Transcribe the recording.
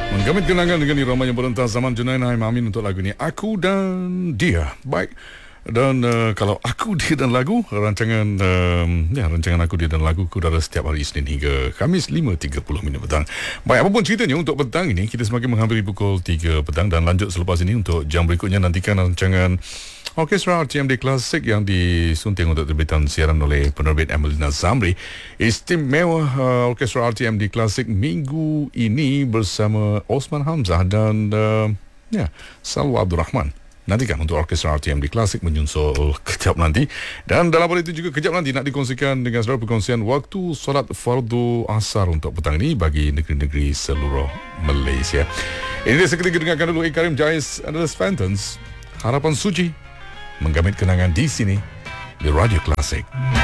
Menggamit kenangan dengan irama yang berentas zaman Junaid Amin untuk lagu ni Aku dan Dia. Baik. Dan kalau Aku, Dia dan Lagu, rancangan rancangan Aku, Dia dan Lagu kudara setiap hari Isnin hingga Khamis 5.30 minit petang. Baik, apapun ceritanya untuk petang ini, kita semakin menghampiri pukul 3 petang dan lanjut selepas ini untuk jam berikutnya nantikan rancangan Orkestra RTMD Klasik yang disunting untuk terbitan siaran oleh penerbit Emelina Zamri. Istimewa Orkestra RTMD Klasik minggu ini bersama Osman Hamzah dan Salwa Abdul Rahman. Nantikan untuk Orkestra RTMD Klasik menyusul kejap nanti. Dan dalam pada itu juga kejap nanti nak dikongsikan dengan saudara perkongsian waktu solat fardu asar untuk petang ini bagi negeri-negeri seluruh Malaysia. Ini dia seketika dengarkan dulu Karim Jais and the Phantoms, Harapan Suci, menggamit kenangan di sini di Radio Klasik.